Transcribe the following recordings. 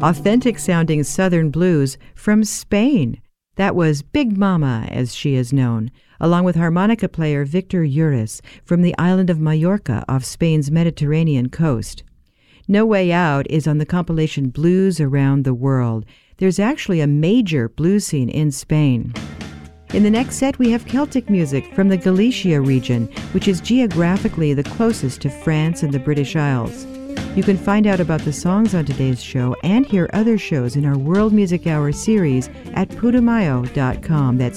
authentic sounding southern blues from Spain. That was Big Mama, as she is known, along with harmonica player Victor Uris from the island of Mallorca off Spain's Mediterranean coast. No Way Out is on the compilation Blues Around the World. There's actually a major blues scene in Spain. In the next set, we have Celtic music from the Galicia region, which is geographically the closest to France and the British Isles. You can find out about the songs on today's show and hear other shows in our World Music Hour series at putumayo.com. That's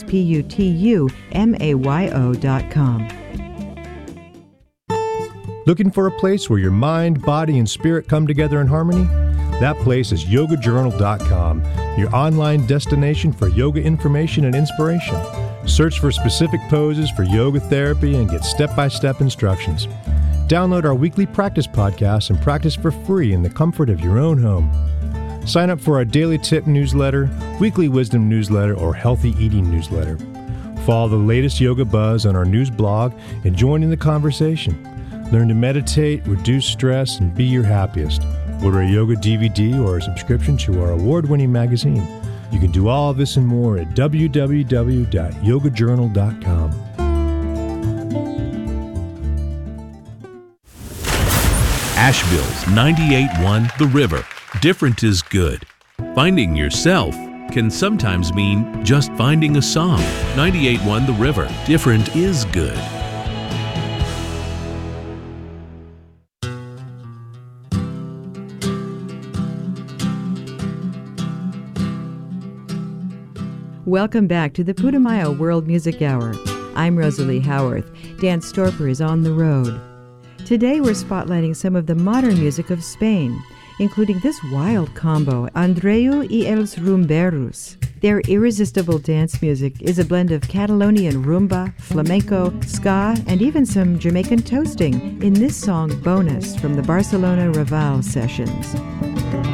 PUTUMAYO.com. Looking for a place where your mind, body, and spirit come together in harmony? That place is yogajournal.com, your online destination for yoga information and inspiration. Search for specific poses for yoga therapy and get step-by-step instructions. Download our weekly practice podcast and practice for free in the comfort of your own home. Sign up for our daily tip newsletter, weekly wisdom newsletter, or healthy eating newsletter. Follow the latest yoga buzz on our news blog and join in the conversation. Learn to meditate, reduce stress, and be your happiest. Order a yoga DVD or a subscription to our award-winning magazine. You can do all this and more at www.yogajournal.com. Asheville's 98.1 The River. Different is good. Finding yourself can sometimes mean just finding a song. 98.1 The River. Different is good. Welcome back to the Putumayo World Music Hour. I'm Rosalie Howarth. Dan Storper is on the road. Today we're spotlighting some of the modern music of Spain, including this wild combo, Andreu y els Rumberos. Their irresistible dance music is a blend of Catalonian rumba, flamenco, ska, and even some Jamaican toasting in this song Bonus from the Barcelona Raval sessions.